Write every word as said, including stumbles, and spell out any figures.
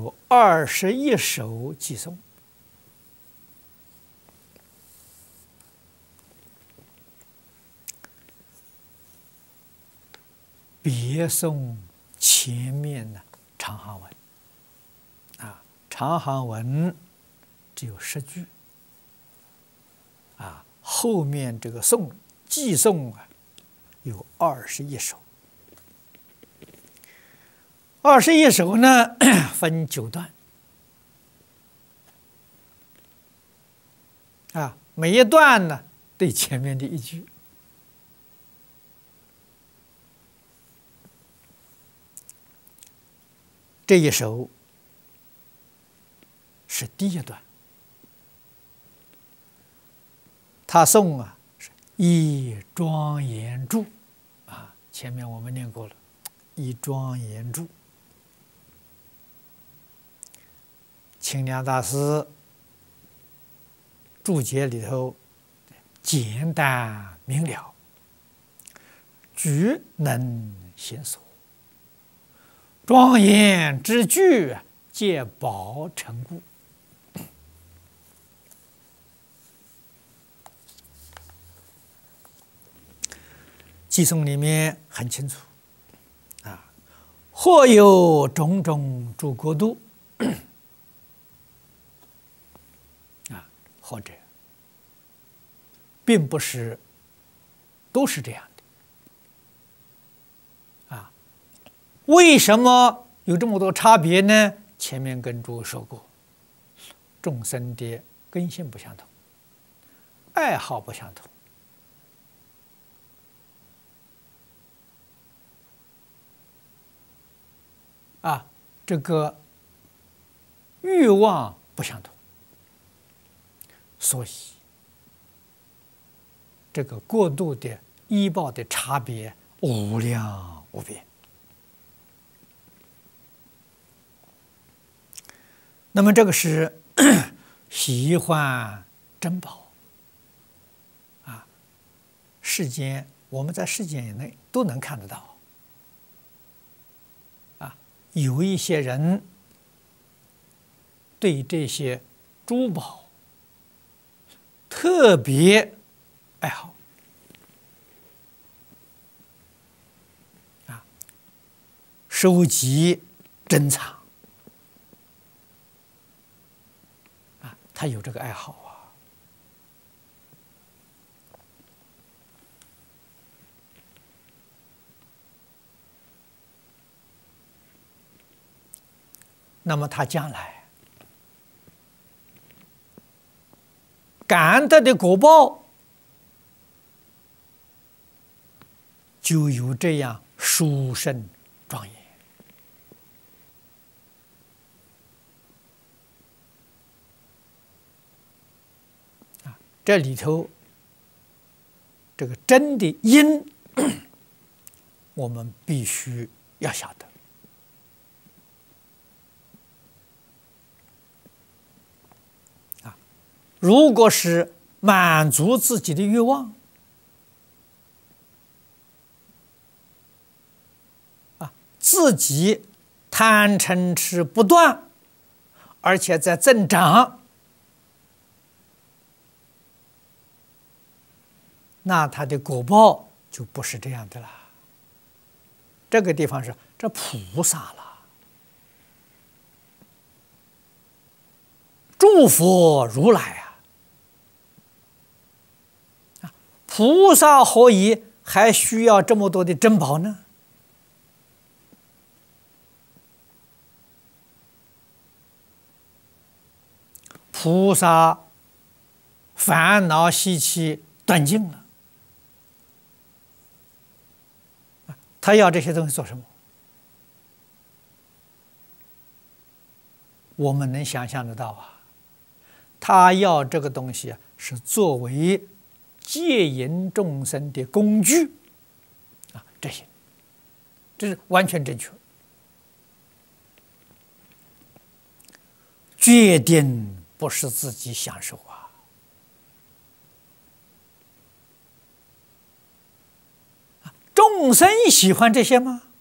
有二十一首偈颂。别颂前面的长行文啊，长行文只有十句啊，后面这个颂偈颂啊有二十一首。二十一首呢，分九段啊，每一段呢对前面的一句。这一首是第一段，他颂啊是以庄严住啊，前面我们念过了，以庄严住。清凉大师注解里头简单明了，句能行所。庄严之句，皆宝成故。偈颂里面很清楚啊，或有种种诸国度啊，或者并不是都是这样的。为什么有这么多差别呢？前面跟诸位说过，众生的根性不相同，爱好不相同，啊，这个欲望不相同，所以这个过度的依报的差别无量无边。那么这个是喜欢珍宝啊，世间我们在世间以内都能看得到啊，有一些人对这些珠宝特别爱好啊，收集珍藏。他有这个爱好啊，那么他将来感得的果报，就有这样殊胜庄严。这里头，这个真的因，我们必须要晓得啊。如果是满足自己的欲望啊，自己贪嗔痴不断，而且在增长。那他的果报就不是这样的了。这个地方是这菩萨了，诸佛如来啊，菩萨何以还需要这么多的珍宝呢？菩萨烦恼习气断尽了。他要这些东西做什么？我们能想象得到啊。他要这个东西啊，是作为戒引众生的工具啊，这些，这是完全正确，决定不是自己享受啊。众生喜欢这些吗？